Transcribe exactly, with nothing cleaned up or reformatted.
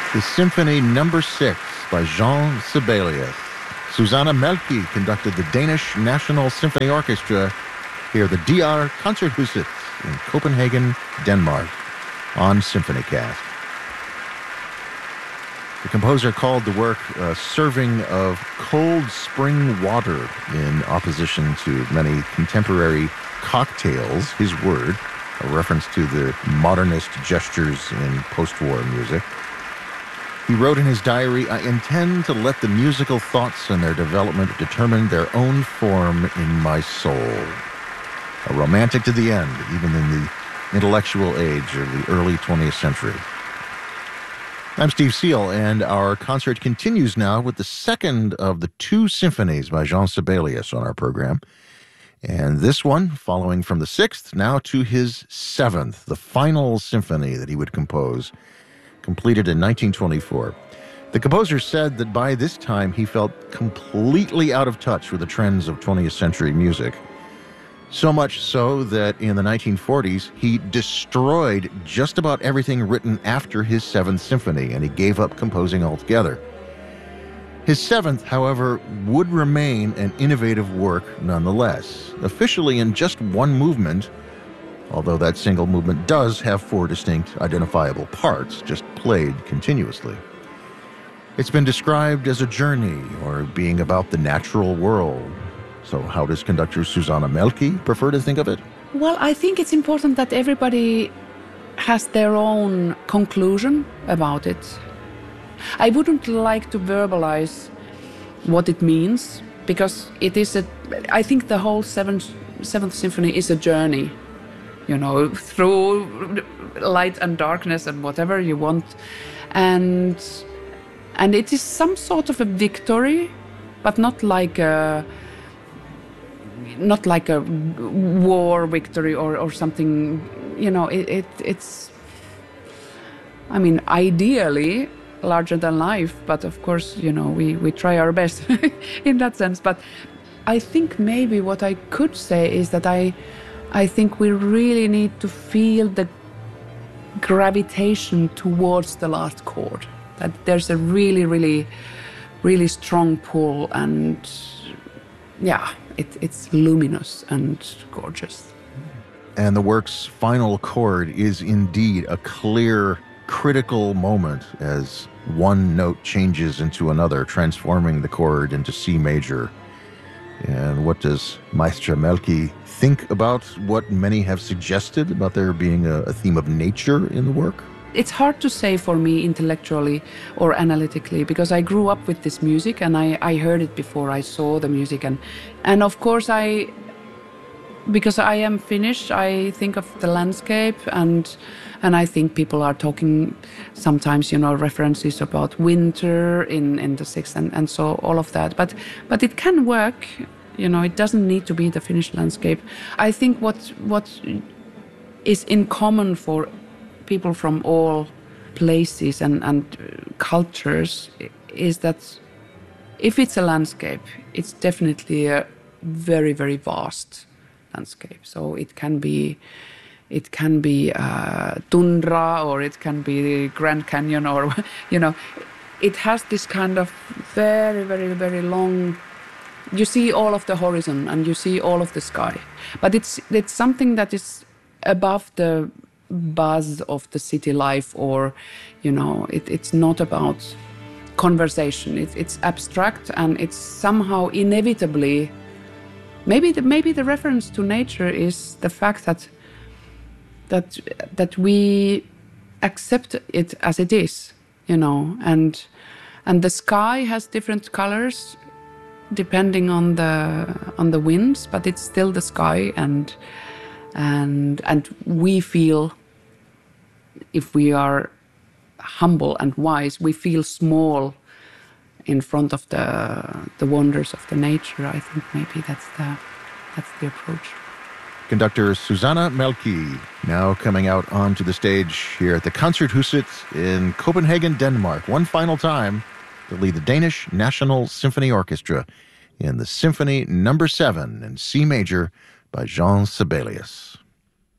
the Symphony Number Six by Jean Sibelius. Susanna Melke conducted the Danish National Symphony Orchestra here at the D R Concerthuset in Copenhagen, Denmark, on SymphonyCast. The composer called the work a serving of cold spring water in opposition to many contemporary cocktails, his word, a reference to the modernist gestures in post-war music. He wrote in his diary, "I intend to let the musical thoughts and their development determine their own form in my soul." A romantic to the end, even in the intellectual age of the early twentieth century. I'm Steve Seal, and our concert continues now with the second of the two symphonies by Jean Sibelius on our program. And this one, following from the sixth, now to his seventh, the final symphony that he would compose, completed in nineteen twenty-four. The composer said that by this time he felt completely out of touch with the trends of twentieth century music. So much so that in the nineteen forties, he destroyed just about everything written after his seventh symphony, and he gave up composing altogether. His seventh, however, would remain an innovative work nonetheless, officially in just one movement, although that single movement does have four distinct identifiable parts, just played continuously. It's been described as a journey or being about the natural world. So how does conductor Susanna Melke prefer to think of it? Well, I think it's important that everybody has their own conclusion about it. I wouldn't like to verbalize what it means, because it is a, I think the whole seventh, seventh symphony is a journey, you know, through light and darkness and whatever you want. And, and it is some sort of a victory, but not like a, not like a war victory or, or something, you know, it, it it's, I mean, ideally larger than life, but of course, you know, we, we try our best in that sense. But I think maybe what I could say is that I, I think we really need to feel the gravitation towards the last chord, that there's a really, really, really strong pull, and yeah, it, it's luminous and gorgeous. And the work's final chord is indeed a clear, critical moment as one note changes into another, transforming the chord into C major. And what does Maestra Melke think about what many have suggested about there being a, a theme of nature in the work? It's hard to say for me intellectually or analytically, because I grew up with this music and I, I heard it before I saw the music. And, and of course, I, because I am Finnish, I think of the landscape, and and I think people are talking sometimes, you know, references about winter in, in the sixth and, and so all of that. But but it can work, you know, it doesn't need to be the Finnish landscape. I think what what is in common for people from all places and, and cultures is that if it's a landscape, it's definitely a very, very vast landscape. So it can be it can be uh, tundra, or it can be the Grand Canyon, or, you know, it has this kind of very, very, very long, you see all of the horizon and you see all of the sky. But it's it's something that is above the buzz of the city life, or, you know, it, it's not about conversation. It, it's abstract, and it's somehow inevitably, maybe the, maybe the reference to nature is the fact that that that we accept it as it is, you know, and and the sky has different colors depending on the on the winds, but it's still the sky, and and and we feel, if we are humble and wise, we feel small in front of the the wonders of the nature. I think maybe that's the that's the approach. Conductor Susanna Melke, now coming out onto the stage here at the Concerthuset in Copenhagen, Denmark, one final time to lead the Danish National Symphony Orchestra in the Symphony Number Seven in C major by Jean Sibelius.